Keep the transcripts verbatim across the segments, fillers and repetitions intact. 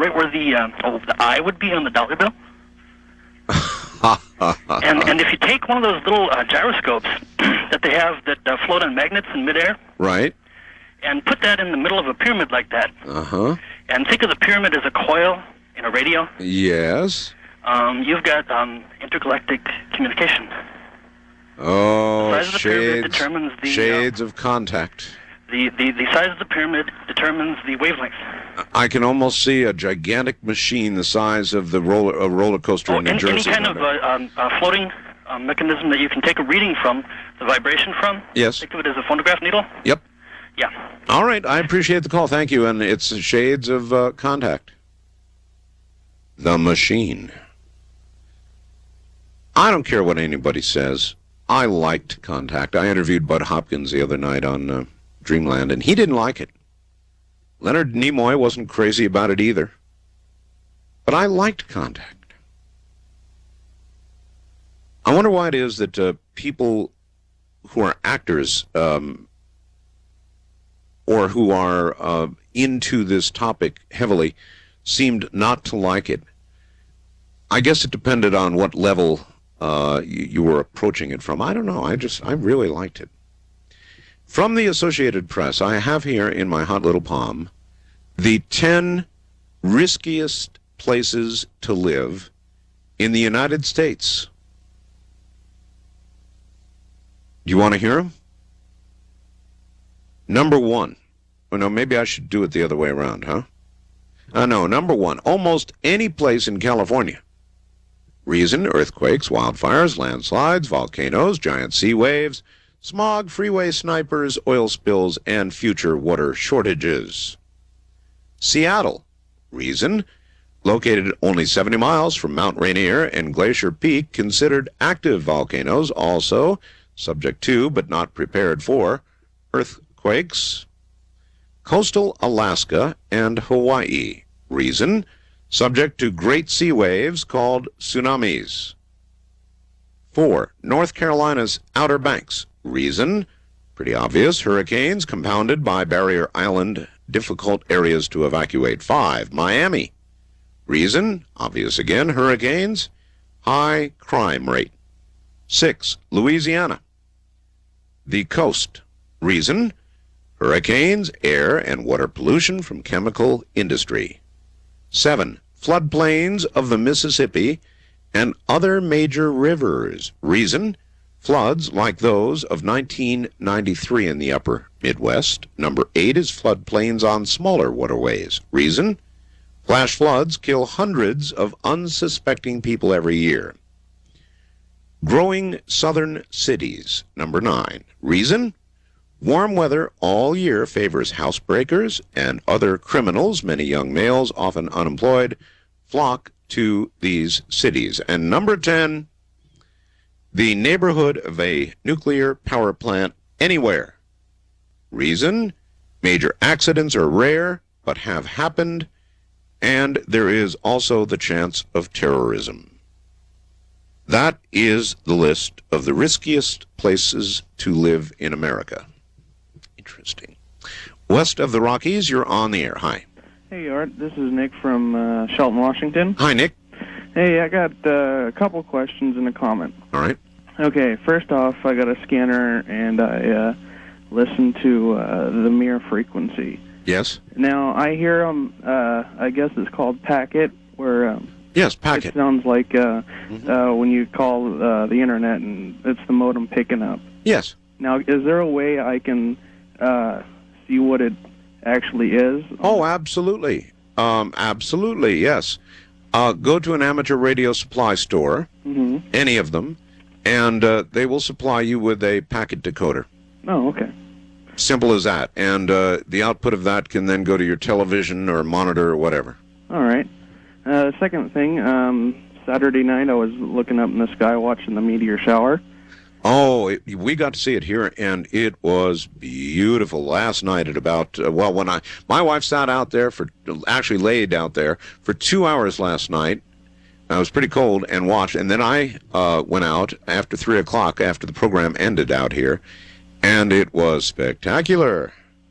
right where the uh, oh, the eye would be on the dollar bill. and and if you take one of those little uh, gyroscopes that they have that uh, float on magnets in midair, right, and put that in the middle of a pyramid like that, uh-huh, and think of the pyramid as a coil in a radio. Yes. Um, you've got um, intergalactic communication. Oh, the size of the shades, pyramid determines the, shades uh, of contact. The, the, the size of the pyramid determines the wavelength. I can almost see a gigantic machine the size of the roller, a roller coaster oh, in New any, Jersey. Any kind of uh, um, uh, floating uh, mechanism that you can take a reading from, the vibration from. Yes. Think of it as a phonograph needle. Yep. Yeah. All right, I appreciate the call. Thank you. And it's shades of uh, contact. The machine. I don't care what anybody says. I liked Contact. I interviewed Bud Hopkins the other night on uh, Dreamland, and he didn't like it. Leonard Nimoy wasn't crazy about it either. But I liked Contact. I wonder why it is that uh, people who are actors um, or who are uh, into this topic heavily seemed not to like it. I guess it depended on what level uh, you, you were approaching it from. I don't know. I just, I really liked it. From the Associated Press, I have here in my hot little palm the ten riskiest places to live in the United States. Do you want to hear them? Number one. Oh, no, maybe I should do it the other way around, huh? Uh, no, number one, almost any place in California. Reason, earthquakes, wildfires, landslides, volcanoes, giant sea waves, smog, freeway snipers, oil spills, and future water shortages. Seattle. Reason, located only seventy miles from Mount Rainier and Glacier Peak, considered active volcanoes, also subject to, but not prepared for, earthquakes. Coastal Alaska and Hawaii. Reason, subject to great sea waves called tsunamis. Four, North Carolina's Outer Banks. Reason, pretty obvious, hurricanes compounded by Barrier Island, difficult areas to evacuate. Five, Miami. Reason, obvious again, hurricanes, high crime rate. Six, Louisiana. The coast. Reason, hurricanes, air and water pollution from chemical industry. Seven, floodplains of the Mississippi and other major rivers. Reason, floods like those of nineteen ninety-three in the upper Midwest. Number eight is floodplains on smaller waterways. Reason, flash floods kill hundreds of unsuspecting people every year. Growing southern cities. Number nine. Reason, warm weather all year favors housebreakers and other criminals. Many young males, often unemployed, flock to these cities. And number ten, the neighborhood of a nuclear power plant anywhere. Reason, major accidents are rare, but have happened, and there is also the chance of terrorism. That is the list of the riskiest places to live in America. Interesting. West of the Rockies, you're on the air. Hi. Hey, Art. This is Nick from uh, Shelton, Washington. Hi, Nick. Hey, I got uh, a couple questions and a comment. All right. Okay, first off, I got a scanner, and I uh, listen to uh, the Mir frequency. Yes. Now, I hear them, uh, I guess it's called packet, where... Um, Yes, packet. It sounds like uh, mm-hmm. uh, when you call uh, the internet and it's the modem picking up. Yes. Now, is there a way I can uh, see what it actually is? Oh, absolutely. Um, absolutely, yes. Uh, go to an amateur radio supply store, mm-hmm. any of them, and uh, they will supply you with a packet decoder. Oh, okay. Simple as that. And uh, the output of that can then go to your television or monitor or whatever. All right. Uh, second thing, um, Saturday night I was looking up in the sky watching the meteor shower. Oh, it, we got to see it here, and it was beautiful. Last night at about, uh, well, when I, my wife sat out there for, actually laid out there for two hours last night. I was pretty cold and watched, and then I uh, went out after three o'clock after the program ended out here, and it was spectacular.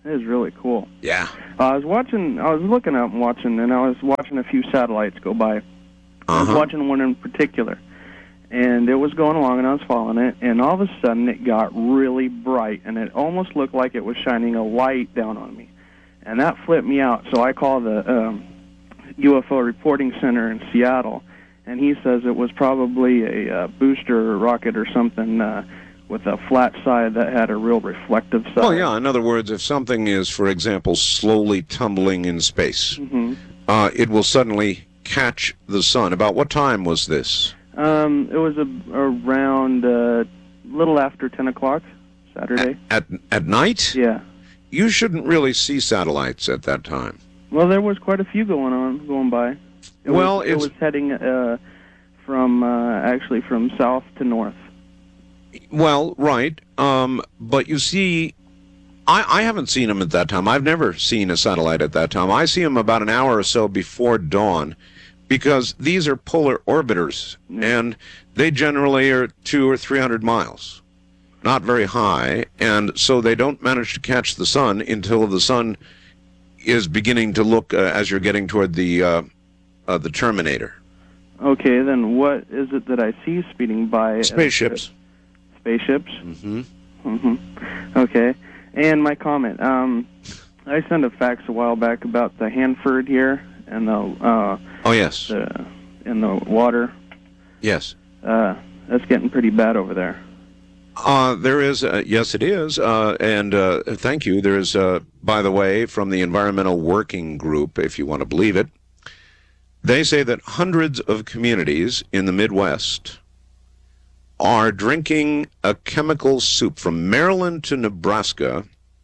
It is really cool. Yeah. Uh, I was watching, I was looking up and watching, and I was watching a few satellites go by. I was Uh-huh. watching one in particular, and it was going along, and I was following it, and all of a sudden it got really bright, and it almost looked like it was shining a light down on me. And that flipped me out, so I called the um, U F O Reporting Center in Seattle, and he says it was probably a uh, booster rocket or something uh, with a flat side that had a real reflective side. Well, yeah, in other words, if something is, for example, slowly tumbling in space, Mm-hmm. uh, it will suddenly catch the sun. About what time was this? Um, it was a, around a uh, little after ten o'clock, Saturday. At, at, at night? Yeah. You shouldn't really see satellites at that time. Well, there was quite a few going on, going by. It Well, was, it's- it was heading uh, from, uh, actually from south to north. Well, right. Um, but you see, I, I haven't seen them at that time. I've never seen a satellite at that time. I see them about an hour or so before dawn because these are polar orbiters, and they generally are two or three hundred miles, not very high, and so they don't manage to catch the sun until the sun is beginning to look uh, as you're getting toward the uh, uh, the Terminator. Okay, then what is it that I see speeding by? Spaceships. Spaceships? Mm-hmm. Mm-hmm. Okay. And my comment. Um, I sent a fax a while back about the Hanford here and the uh, Oh, yes. the in the water. Yes. Uh, that's getting pretty bad over there. Uh, there is, uh, yes, it is, uh, and uh, thank you. There is, uh, by the way, from the Environmental Working Group, if you want to believe it, they say that hundreds of communities in the Midwest are drinking a chemical soup from Maryland to Nebraska.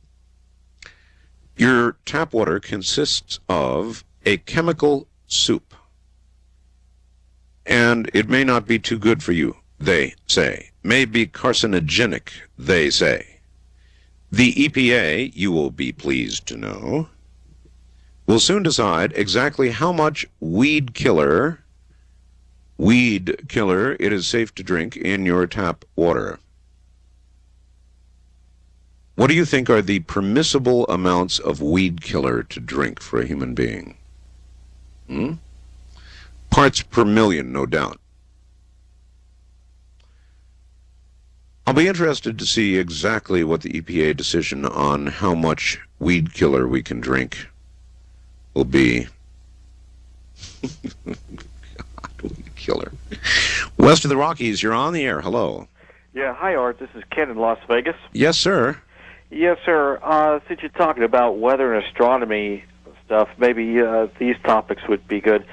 Your tap water consists of a chemical soup, and it may not be too good for you, they say. May be carcinogenic, they say. The E P A, you will be pleased to know, will soon decide exactly how much weed killer, weed killer it is safe to drink in your tap water. What do you think are the permissible amounts of weed killer to drink for a human being? Hmm? Parts per million, no doubt. I'll be interested to see exactly what the E P A decision on how much weed killer we can drink will be. God, weed killer. West of the Rockies, you're on the air. Hello. Yeah, hi, Art. This is Ken in Las Vegas. Yes, sir. Yes, sir. Uh, since you're talking about weather and astronomy stuff, maybe uh, these topics would be good.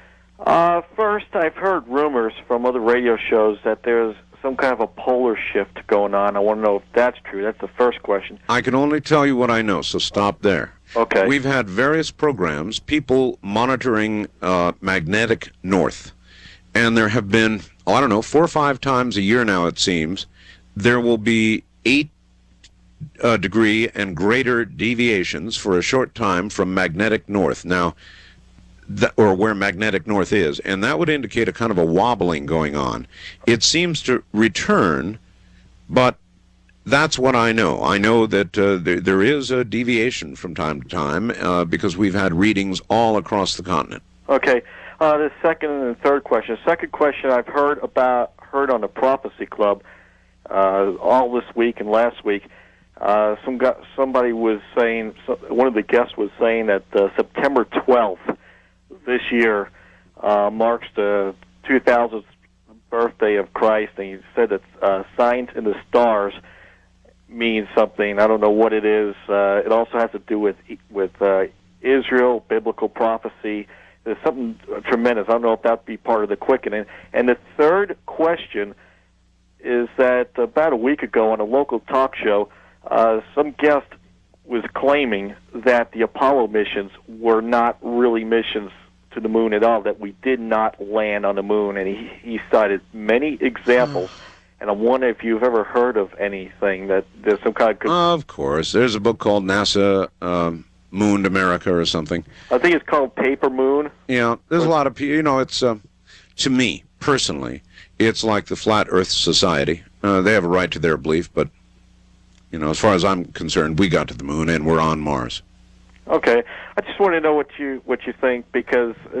Uh, first, I've heard rumors from other radio shows that there's some kind of a polar shift going on. I want to know if that's true. That's the first question. I can only tell you what I know, so stop there. Okay. We've had various programs, people monitoring uh, magnetic north, and there have been, oh, I don't know, four or five times a year now, it seems, there will be eight uh, degree and greater deviations for a short time from magnetic north. Now, That, or where magnetic north is, and that would indicate a kind of a wobbling going on. It seems to return, but that's what I know. I know that uh, there, there is a deviation from time to time uh, because we've had readings all across the continent. Okay. Uh, the second and third question. Second question I've heard about heard on the Prophecy Club uh, all this week and last week. Uh, some guy, somebody was saying, one of the guests was saying that uh, September twelfth this year uh, marks the two thousandth birthday of Christ, and he said that uh, signs in the stars means something. I don't know what it is. Uh, it also has to do with with uh, Israel, biblical prophecy. There's something tremendous. I don't know if that would be part of the quickening. And the third question is that about a week ago on a local talk show, uh, some guest was claiming that the Apollo missions were not really missions to the moon at all, that we did not land on the moon, and he, he cited many examples, and I wonder if you've ever heard of anything that there's some kind of... Of course. There's a book called NASA um, Mooned America or something. I think it's called Paper Moon. Yeah, there's a lot of people, you know, it's, uh, to me, personally, it's like the Flat Earth Society. Uh, they have a right to their belief, but You know, as far as I'm concerned, we got to the moon and we're on Mars. Okay, I just want to know what you what you think, because